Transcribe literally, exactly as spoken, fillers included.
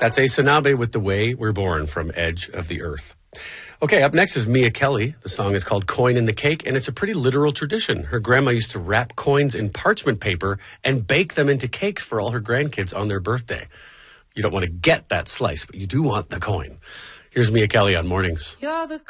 That's Ace Sanabe with The Way We're Born from Edge of the Earth. Okay, up next is Mia Kelly. The song is called Coin in the Cake, and it's a pretty literal tradition. Her grandma used to wrap coins in parchment paper and bake them into cakes for all her grandkids on their birthday. You don't want to get that slice, but you do want the coin. Here's Mia Kelly on Mornings. You're the